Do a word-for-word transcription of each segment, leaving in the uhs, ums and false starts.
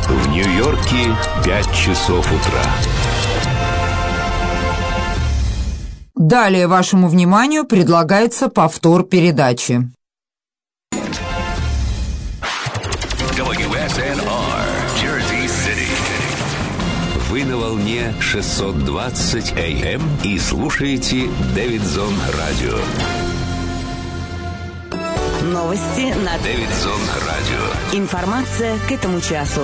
В Нью-Йорке пять часов утра. Далее вашему вниманию предлагается повтор передачи. дабл ю эс эн ар, Jersey City. Вы на волне шестьсот двадцать эй эм и слушаете Дэвидсон Радио. Новости на Дэвидсон Радио. Информация к этому часу.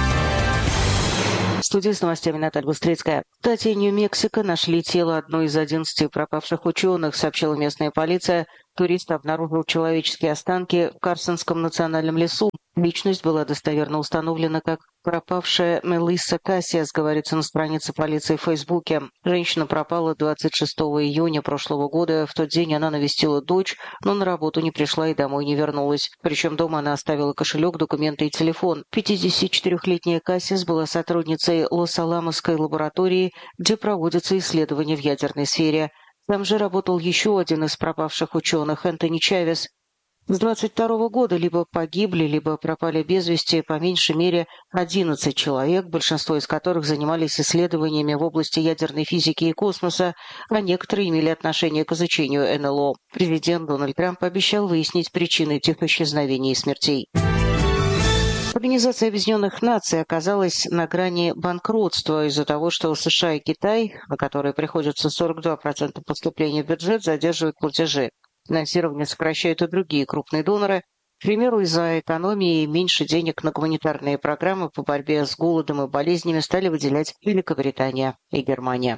В студии с новостями Наталья Быстрицкая. В штате Нью-Мексико нашли тело одной из одиннадцати пропавших ученых, сообщила местная полиция. Турист обнаружил человеческие останки в Карсонском национальном лесу. Личность была достоверно установлена как пропавшая Мелисса Кассиас, говорится на странице полиции в Фейсбуке. Женщина пропала двадцать шестого июня прошлого года. В тот день она навестила дочь, но на работу не пришла и домой не вернулась. Причем дома она оставила кошелек, документы и телефон. пятидесятичетырёхлетняя Кассиас была сотрудницей Лос-Аламосской лаборатории, где проводятся исследования в ядерной сфере. Там же работал еще один из пропавших ученых, Энтони Чавес. С двадцать второго года либо погибли, либо пропали без вести по меньшей мере одиннадцать человек, большинство из которых занимались исследованиями в области ядерной физики и космоса, а некоторые имели отношение к изучению эн эл о. Президент Дональд Трамп обещал выяснить причины этих исчезновений и смертей. Организация Объединенных Наций оказалась на грани банкротства из-за того, что США и Китай, на которые приходится сорок два процента поступлений в бюджет, задерживают платежи. Финансирование сокращают и другие крупные доноры. К примеру, из-за экономии и меньше денег на гуманитарные программы по борьбе с голодом и болезнями стали выделять Великобритания и Германия.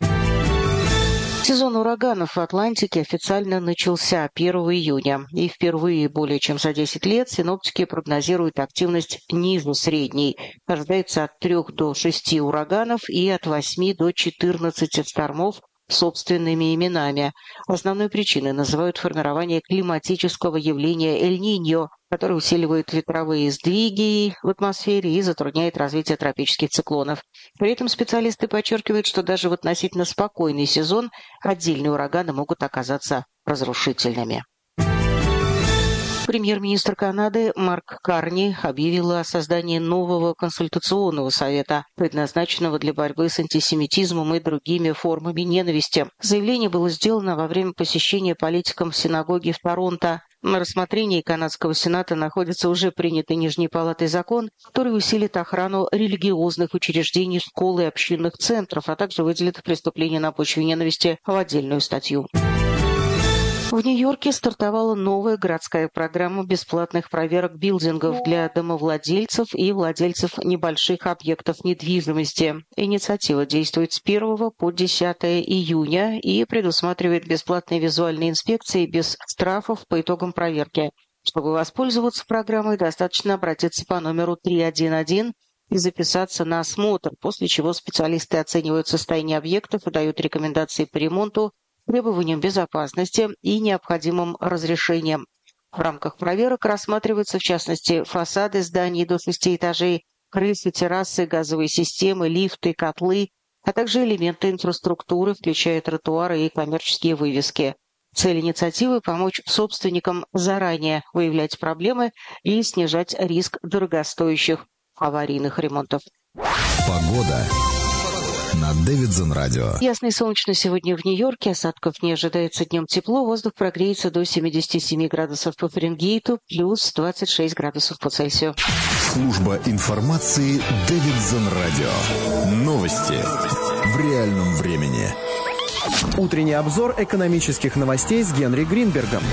Сезон ураганов в Атлантике официально начался первого июня, и впервые более чем за десять лет синоптики прогнозируют активность ниже средней. Ожидается от трёх до шести ураганов и от восьми до четырнадцати штормов с собственными именами. Основной причиной называют формирование климатического явления Эль-Ниньо, которое усиливает ветровые сдвиги в атмосфере и затрудняет развитие тропических циклонов. При этом специалисты подчеркивают, что даже в относительно спокойный сезон отдельные ураганы могут оказаться разрушительными. Премьер-министр Канады Марк Карни объявил о создании нового консультационного совета, предназначенного для борьбы с антисемитизмом и другими формами ненависти. Заявление было сделано во время посещения политиком синагоги в Торонто. На рассмотрении канадского сената находится уже принятый Нижней палатой закон, который усилит охрану религиозных учреждений, школ и общинных центров, а также выделит преступления на почве ненависти в отдельную статью. В Нью-Йорке стартовала новая городская программа бесплатных проверок билдингов для домовладельцев и владельцев небольших объектов недвижимости. Инициатива действует с первого по десятое июня и предусматривает бесплатные визуальные инспекции без штрафов по итогам проверки. Чтобы воспользоваться программой, достаточно обратиться по номеру три один один и записаться на осмотр, после чего специалисты оценивают состояние объектов и дают рекомендации по ремонту, требованиям безопасности и необходимым разрешениям. В рамках проверок рассматриваются, в частности, фасады зданий до шести этажей, крыши, террасы, газовые системы, лифты, котлы, а также элементы инфраструктуры, включая тротуары и коммерческие вывески. Цель инициативы – помочь собственникам заранее выявлять проблемы и снижать риск дорогостоящих аварийных ремонтов. Погода на Дэвидсон Радио. Ясно и солнечно сегодня в Нью-Йорке. Осадков не ожидается, днем тепло. Воздух прогреется до семидесяти семи градусов по Фаренгейту, плюс двадцать шесть градусов по Цельсию. Служба информации Дэвидсон Радио. Новости в реальном времени. Утренний обзор экономических новостей с Генри Гринбергом.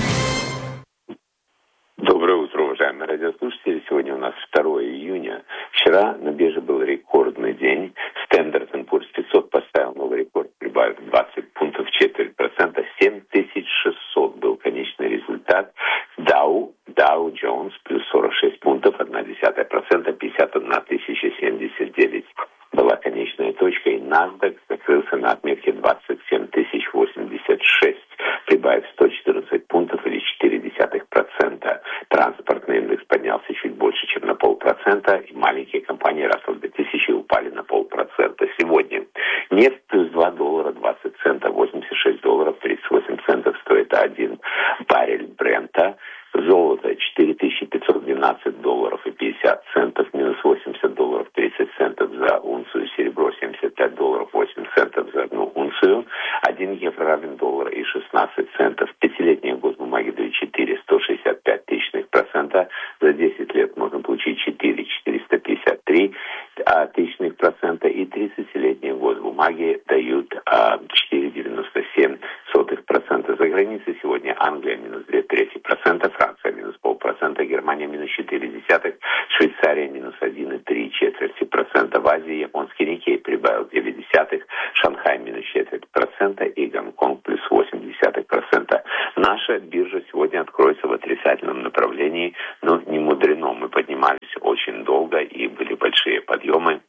Доброе утро, уважаемые радиослушатели. Сегодня у нас второе июня. Вчера на бирже был рекордный день. Standard энд Poor's пятьсот поставил новый рекорд, прибавив двадцать пунктов, четверть процента. семь тысяч шестьсот был конечный результат. Dow, Dow Jones плюс сорок шесть пунктов, одна десятая процента, пятьдесят одна тысяча семьдесят девять была конечная точка. И NASDAQ закрылся на отметке двадцать семь тысяч восемьдесят шесть, прибавив сто четырнадцать пунктов или четыре десятых процента. Транспортный индекс поднялся чуть больше, чем на полпроцента, и маленькие компании Russell две тысячи упали на полпроцента. Сегодня нефть плюс два доллара двадцать центов, восемьдесят шесть долларов тридцать восемь центов стоит один баррель Брента. Золото четыре тысячи пятьсот двенадцать долларов и пятьдесят центов, минус восемьдесят долларов тридцать за унцию, серебро семьдесят пять долларов восемь центов за одну унцию, один евро равен доллару и шестнадцать центов, пятилетние госбумаги дают четыре сто шестьдесят пять тысячных процента, за десять лет можно получить четыре четыреста пятьдесят три тысячных процента, и тридцатилетние госбумаги дают четыре девяносто семь сотых процента. За границей сегодня Англия минус две трети процента, Франция минус полпроцента, Германия минус четыре десятых, Швейцария минус один и три четверти процента. В Азии японский Никей прибавил девять десятых, Шанхай минус четверть процента и Гонконг плюс восемь десятых процента. Наша биржа сегодня откроется в отрицательном направлении, но не мудрено. Мы поднимались очень долго и были большие подъемы,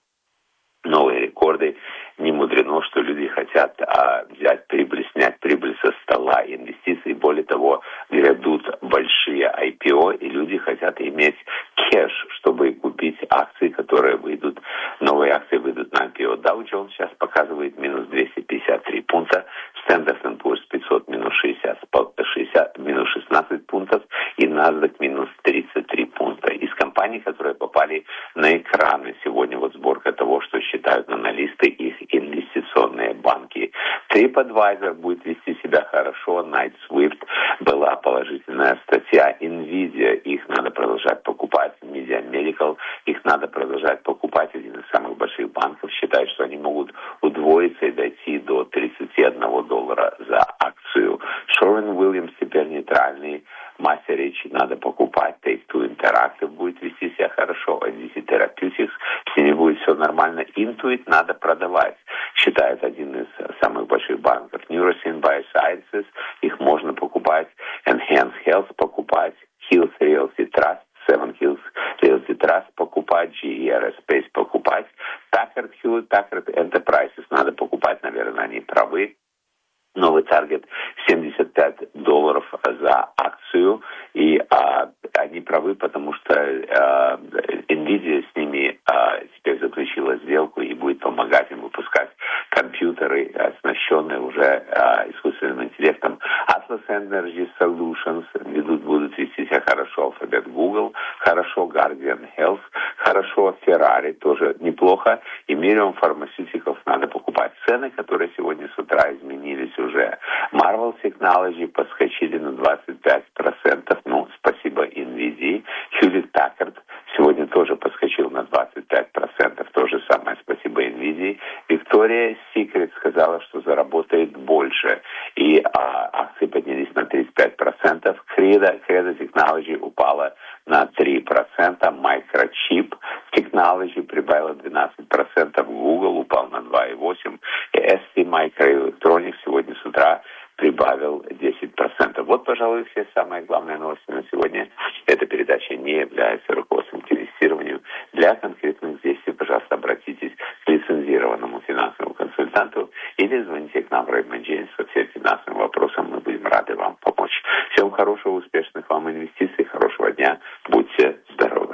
новые рекорды. Не мудрено, что люди хотят а, взять прибыль, снять прибыль со стола инвестиций. Более того, грядут большие ай пи о, и люди хотят иметь кэш, чтобы купить акции, которые выйдут, новые акции выйдут на ай пи о. Dow Jones сейчас показывает минус двести пятьдесят три пункта, Standard энд Poor's пятьсот минус шестьдесят, шестьдесят, минус шестнадцать пунктов, и NASDAQ минус тридцать три пункта. Из компаний, которые попали на экраны сегодня, вот сборка того, что считают аналисты, их инвестиционные банки. TripAdvisor будет вести себя хорошо, Night Swift была положительная статья, Nvidia, их надо продолжать покупать, Media Medical, их надо продолжать покупать, один из самых больших банков считает, что они могут удвоиться и дойти до тридцати одного доллара за акцию. Sherwin-Williams теперь нейтральный, Мастер речи надо покупать, Take-Two Interactive будет вести себя хорошо, Odyssey Therapeutics, с ними будет все нормально, Intuit надо продавать, считает один из самых больших банков. Neurosyn Biosciences, их можно покупать, Enhance Health покупать, Hills Realty Trust, Seven Hills Realty Trust покупать, джи и Aerospace покупать, Packard Hewlett Packard Enterprises надо покупать, наверное, они правы. Новый таргет семьдесят пять долларов за акцию, и а, они правы, потому что а, Nvidia с ними а, теперь заключила сделку и будет помогать им выпускать компьютеры, оснащенные уже а, искусственным интеллектом. Atlas Energy Solutions ведут, будут вести себя хорошо, Alphabet, Google, хорошо, Guardian Health, хорошо, Ferrari тоже неплохо, и Miriam Pharmaceuticals надо покупать. Цены, которые сегодня с утра изменились уже. Marvel Technology подскочили на двадцать пять процентов, ну, спасибо Nvidia. Hewlett Packard сегодня тоже подскочил на двадцать пять процентов, то же самое, спасибо Nvidia. Victoria's Secret сказала, что заработает больше, и а, акции поднялись на тридцать пять процентов. Credo, Credo Technology упала на три процента, Microchip Technology прибавила двенадцать процентов, Google упал на два и восемь процента, и эс ти Microelectronics сегодня с утра прибавил десять процентов. Вот, пожалуй, все самые главные новости на сегодня. Эта передача не является руководством к инвестированию. Для конкретных действий, пожалуйста, обратитесь к лицензированному финансовому консультанту или звоните к нам в Raymond James со всем финансовым вопросом. Мы будем рады вам помочь. Всем хорошего, успешных вам инвестиций, хорошего дня. Будьте здоровы.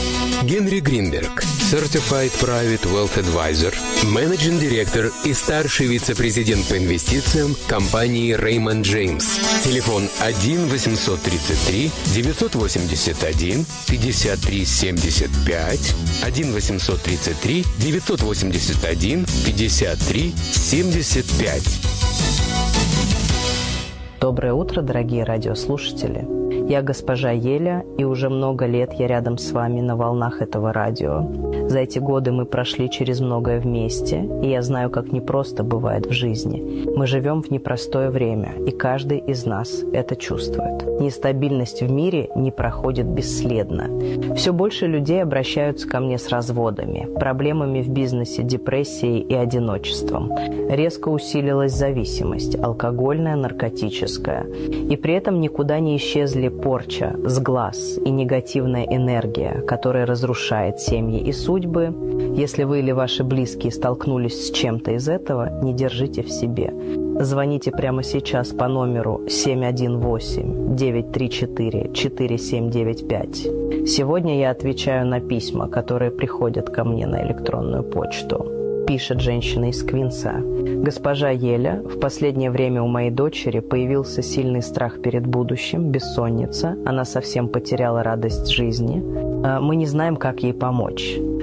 Генри Гринберг, Certified Private Wealth Advisor, Managing Director и старший вице-президент по инвестициям компании Raymond James. Телефон один восемьсот тридцать три девятьсот восемьдесят один пятьдесят три семьдесят пять, один восемьсот тридцать три девятьсот восемьдесят один пятьдесят три семьдесят пять. Доброе утро, дорогие радиослушатели. Я госпожа Еля, и уже много лет я рядом с вами на волнах этого радио. За эти годы мы прошли через многое вместе, и я знаю, как непросто бывает в жизни. Мы живем в непростое время, и каждый из нас это чувствует. Нестабильность в мире не проходит бесследно. Все больше людей обращаются ко мне с разводами, проблемами в бизнесе, депрессией и одиночеством. Резко усилилась зависимость, алкогольная, наркотическая. И при этом никуда не исчезли порча, сглаз и негативная энергия, которая разрушает семьи и судьбы. Если вы или ваши близкие столкнулись с чем-то из этого, не держите в себе. Звоните прямо сейчас по номеру семь один восемь девять три четыре четыре семь девять пять. Сегодня я отвечаю на письма, которые приходят ко мне на электронную почту. Пишет женщина из Квинса. Госпожа Еля, в последнее время у моей дочери появился сильный страх перед будущим, бессонница, она совсем потеряла радость жизни. Мы не знаем, как ей помочь.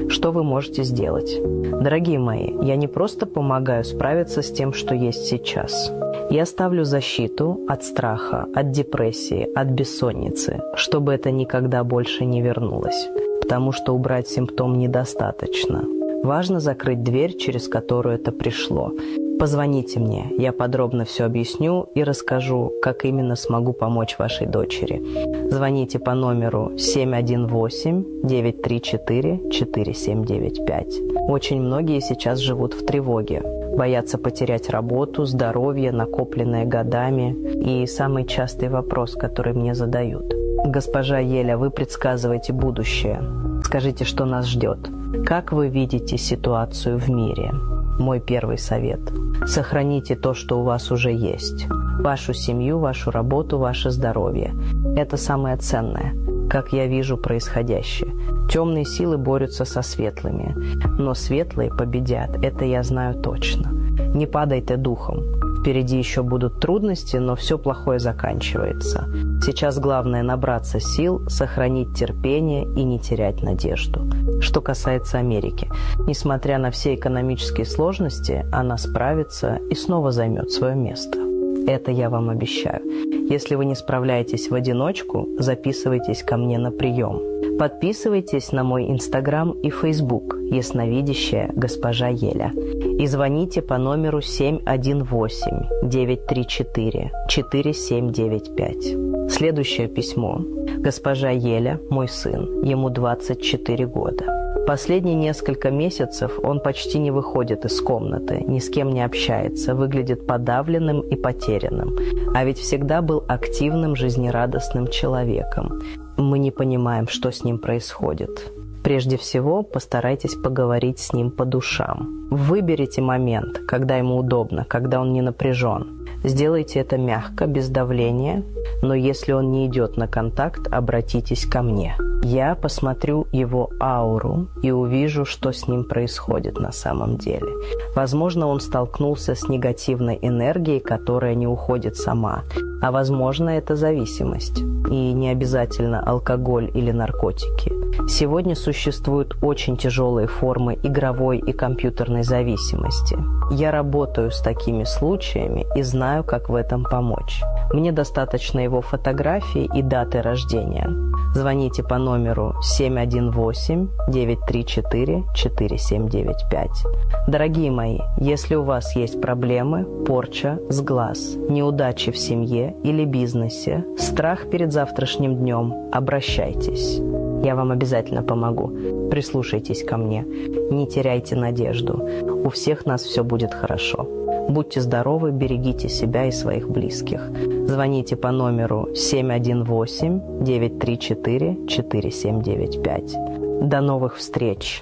Что вы можете сделать? Дорогие мои, я не просто помогаю справиться с тем, что есть сейчас. Я ставлю защиту от страха, от депрессии, от бессонницы, чтобы это никогда больше не вернулось. Потому что убрать симптом недостаточно. Важно закрыть дверь, через которую это пришло. Позвоните мне, я подробно все объясню и расскажу, как именно смогу помочь вашей дочери. Звоните по номеру семь один восемь девять три четыре четыре семь девять пять. Очень многие сейчас живут в тревоге. Боятся потерять работу, здоровье, накопленное годами. И самый частый вопрос, который мне задают. Госпожа Еля, вы предсказываете будущее. Скажите, что нас ждет? Как вы видите ситуацию в мире? Мой первый совет. Сохраните то, что у вас уже есть. Вашу семью, вашу работу, ваше здоровье. Это самое ценное. Как я вижу происходящее. Темные силы борются со светлыми. Но светлые победят, это я знаю точно. Не падайте духом. Впереди еще будут трудности, но все плохое заканчивается. Сейчас главное набраться сил, сохранить терпение и не терять надежду. Что касается Америки, несмотря на все экономические сложности, она справится и снова займет свое место. Это я вам обещаю. Если вы не справляетесь в одиночку, записывайтесь ко мне на прием. Подписывайтесь на мой Инстаграм и Фейсбук «Ясновидящая госпожа Еля». И звоните по номеру семь один восемь девять три четыре четыре семь девять пять. Следующее письмо. Госпожа Еля, мой сын, ему двадцать четыре года. Последние несколько месяцев он почти не выходит из комнаты, ни с кем не общается, выглядит подавленным и потерянным. А ведь всегда был активным, жизнерадостным человеком. Мы не понимаем, что с ним происходит. Прежде всего, постарайтесь поговорить с ним по душам. Выберите момент, когда ему удобно, когда он не напряжен. Сделайте это мягко, без давления, но если он не идет на контакт, обратитесь ко мне. Я посмотрю его ауру и увижу, что с ним происходит на самом деле. Возможно, он столкнулся с негативной энергией, которая не уходит сама. А возможно, это зависимость. И не обязательно алкоголь или наркотики. Сегодня существуют очень тяжелые формы игровой и компьютерной зависимости. Я работаю с такими случаями и знаю, как в этом помочь. Мне достаточно его фотографии и даты рождения. Звоните по номеру семь один восемь девять три четыре четыре семь девять пять. Дорогие мои, если у вас есть проблемы, порча, сглаз, неудачи в семье или бизнесе, страх перед завтрашним днем, обращайтесь. Я вам обязательно помогу. Прислушайтесь ко мне. Не теряйте надежду. У всех нас все будет хорошо. Будьте здоровы, берегите себя и своих близких. Звоните по номеру семь один восемь девять три четыре четыре семь девять пять. До новых встреч!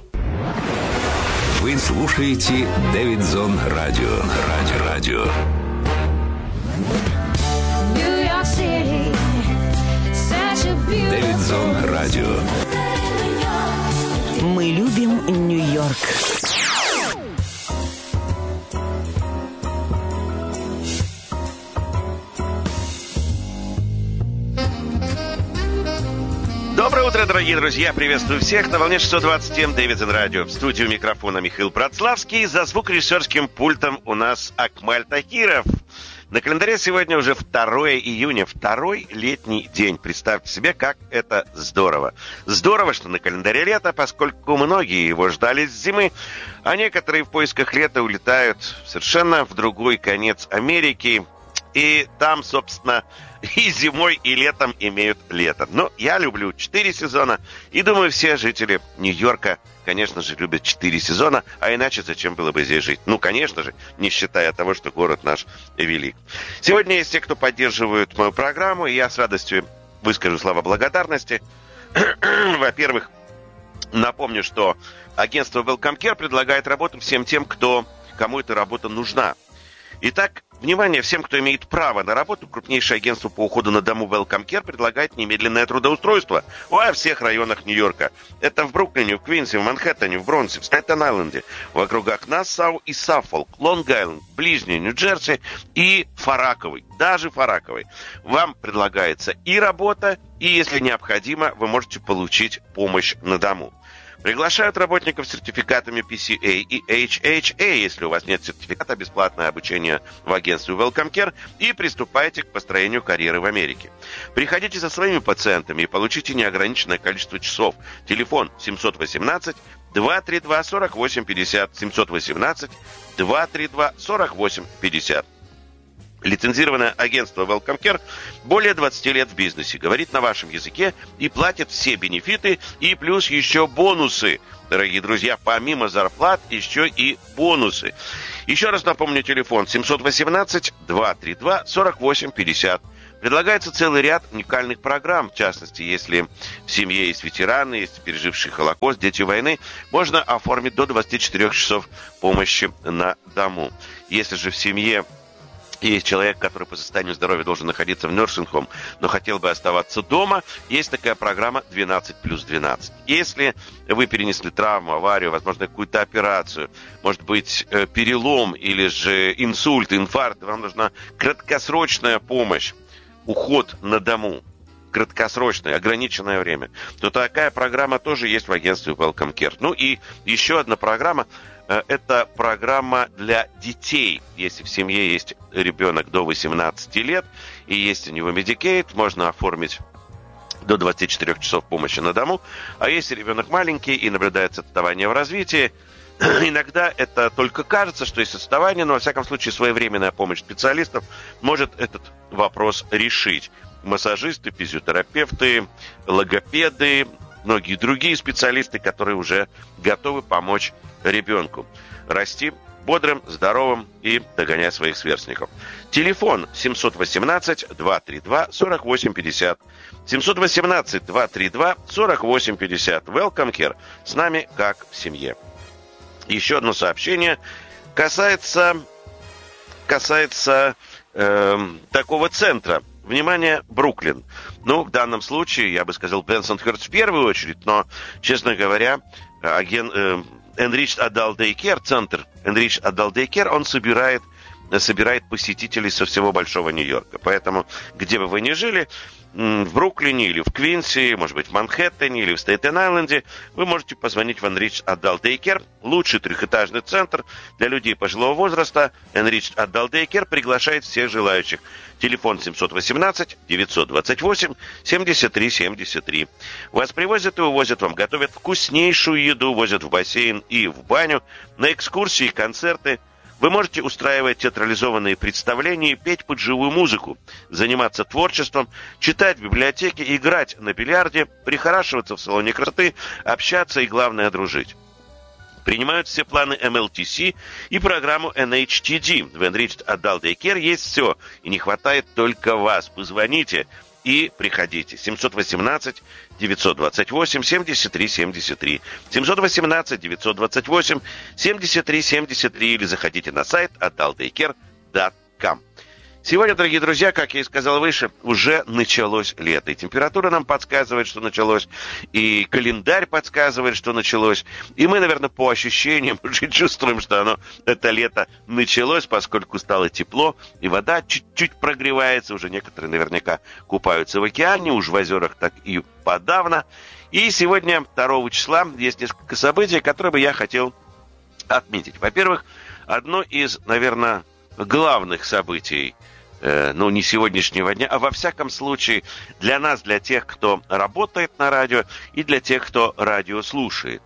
Вы слушаете Дэвидзон Радио. Радио. Радио. Дэвидзон Радио. Мы любим Нью-Йорк. Доброе утро, дорогие друзья! Приветствую всех на волне шестьсот двадцать семь Дэвидзон Радио. В студию микрофона Михаил Процлавский. За звукорежиссерским пультом у нас Акмаль Тахиров. На календаре сегодня уже второе июня, второй летний день. Представьте себе, как это здорово. Здорово, что на календаре лето, поскольку многие его ждали с зимы, а некоторые в поисках лета улетают совершенно в другой конец Америки. И там, собственно, и зимой, и летом имеют лето. Но я люблю четыре сезона, и думаю, все жители Нью-Йорка, конечно же, любят четыре сезона, а иначе зачем было бы здесь жить? Ну, конечно же, не считая того, что город наш велик. Сегодня есть те, кто поддерживает мою программу, и я с радостью выскажу слова благодарности. Во-первых, напомню, что агентство Welcome Care предлагает работу всем тем, кто, кому эта работа нужна. Итак, внимание всем, кто имеет право на работу. Крупнейшее агентство по уходу на дому Welcome Care предлагает немедленное трудоустройство во всех районах Нью-Йорка. Это в Бруклине, в Квинсе, в Манхэттене, в Бронксе, в Стейтен-Айленде, в округах Нассау и Саффолк, Лонг-Айленд, ближний Нью-Джерси и Фараковый, даже Фараковый. Вам предлагается и работа, и, если необходимо, вы можете получить помощь на дому. Приглашают работников с сертификатами пи си эй и эйч эйч эй. Если у вас нет сертификата, бесплатное обучение в агентстве Welcome Care и приступайте к построению карьеры в Америке. Приходите со своими пациентами и получите неограниченное количество часов. Телефон семь один восемь два три два сорок восемь пятьдесят. семь один восемь два три два сорок восемь пятьдесят. Лицензированное агентство Welcome Care более двадцати лет в бизнесе, говорит на вашем языке и платит все бенефиты и плюс еще бонусы. Дорогие друзья, помимо зарплат еще и бонусы. Еще раз напомню, телефон семь один восемь два три два сорок восемь пятьдесят. Предлагается целый ряд уникальных программ. В частности, если в семье есть ветераны, есть пережившие Холокост, дети войны, можно оформить до двадцати четырёх часов помощи на дому. Если же в семье есть человек, который по состоянию здоровья должен находиться в нерсинг-хом, но хотел бы оставаться дома, есть такая программа двенадцать плюс двенадцать. Если вы перенесли травму, аварию, возможно, какую-то операцию, может быть, перелом или же инсульт, инфаркт, вам нужна краткосрочная помощь, уход на дому, краткосрочное, ограниченное время, то такая программа тоже есть в агентстве Welcome Care. Ну и еще одна программа. Это программа для детей. Если в семье есть ребенок до восемнадцати лет и есть у него Medicaid, можно оформить до двадцати четырёх часов помощи на дому. А если ребенок маленький и наблюдается отставание в развитии, иногда это только кажется, что есть отставание, но во всяком случае своевременная помощь специалистов может этот вопрос решить. Массажисты, физиотерапевты, логопеды, многие другие специалисты, которые уже готовы помочь ребенку расти бодрым, здоровым и догонять своих сверстников. Телефон семь один восемь два три два сорок восемь пятьдесят. семь один восемь два три два сорок восемь пятьдесят. Welcome Care. С нами как в семье. Еще одно сообщение касается, касается э, такого центра. Внимание, Бруклин. Ну, в данном случае, я бы сказал, Бенсонхерст в первую очередь, но, честно говоря, агент, э, Enriched Adult Daycare, центр Enriched Adult Daycare, он собирает, собирает посетителей со всего Большого Нью-Йорка. Поэтому, где бы вы ни жили, в Бруклине или в Квинси, может быть, в Манхэттене или в Стейтен-Айленде, вы можете позвонить в Enriched Adult Daycare, лучший трехэтажный центр для людей пожилого возраста. Enriched Adult Daycare приглашает всех желающих. Телефон семь один восемь девять два восемь семьдесят три семьдесят три. Вас привозят и увозят, вам готовят вкуснейшую еду, возят в бассейн и в баню, на экскурсии, концерты. Вы можете устраивать театрализованные представления, петь под живую музыку, заниматься творчеством, читать в библиотеке, играть на бильярде, прихорашиваться в салоне красоты, общаться и, главное, дружить. Принимают все планы эм эл ти си и программу эн эйч ти ди. В Enriched Adult Daycare есть все, и не хватает только вас. Позвоните и приходите. семь один восемь девять два восемь семьдесят три семьдесят три. семь один восемь девять два восемь семьдесят три семьдесят три или заходите на сайт adult daycare точка ком. Сегодня, дорогие друзья, как я и сказал выше, уже началось лето. И температура нам подсказывает, что началось, и календарь подсказывает, что началось. И мы, наверное, по ощущениям уже чувствуем, что оно, это лето началось, поскольку стало тепло, и вода чуть-чуть прогревается. Уже некоторые наверняка купаются в океане, уж в озерах так и подавно. И сегодня, второго числа, есть несколько событий, которые бы я хотел отметить. Во-первых, одно из, наверное, главных событий, ну, не сегодняшнего дня, а во всяком случае для нас, для тех, кто работает на радио, и для тех, кто радио слушает.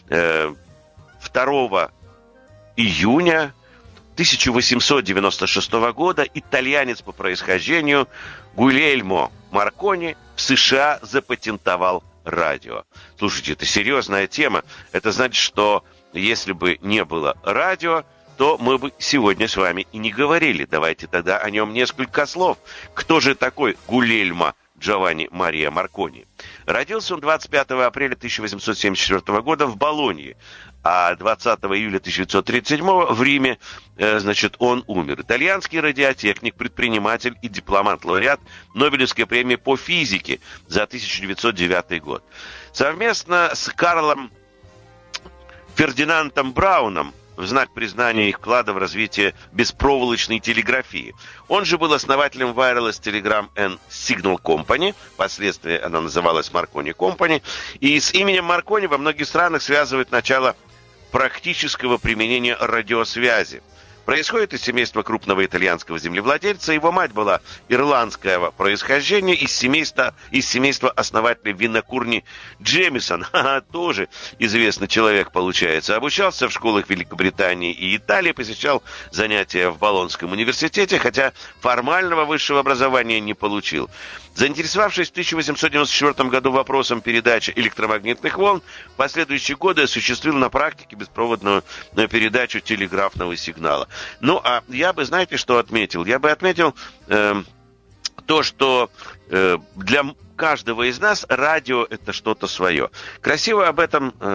второго июня тысяча восемьсот девяносто шестого года итальянец по происхождению Гульельмо Маркони в США запатентовал радио. Слушайте, это серьезная тема. Это значит, что если бы не было радио, то мы бы сегодня с вами и не говорили. Давайте тогда о нем несколько слов. Кто же такой Гульельмо Джованни Мария Маркони? Родился он двадцать пятого апреля тысяча восемьсот семьдесят четвёртого года в Болонье, а двадцатого июля тысяча девятьсот тридцать седьмого в Риме, э, значит, он умер. Итальянский радиотехник, предприниматель и дипломант-лауреат Нобелевской премии по физике за тысяча девятьсот девятый год. Совместно с Карлом Фердинандом Брауном в знак признания их вклада в развитие беспроволочной телеграфии. Он же был основателем Wireless Telegram and Signal Company, впоследствии она называлась Marconi Company, и с именем Маркони во многих странах связывают начало практического применения радиосвязи. Происходит из семейства крупного итальянского землевладельца. Его мать была ирландского происхождения, из семейства, из семейства основателя винокурни Джемисон. Ха-ха, тоже известный человек, получается. Обучался в школах Великобритании и Италии, посещал занятия в Болонском университете, хотя формального высшего образования не получил. Заинтересовавшись в тысяча восемьсот девяносто четвёртом году вопросом передачи электромагнитных волн, в последующие годы осуществил на практике беспроводную передачу телеграфного сигнала. Ну, а я бы, знаете, что отметил? Я бы отметил э, то, что э, для каждого из нас радио – это что-то свое. Красиво об этом... Э,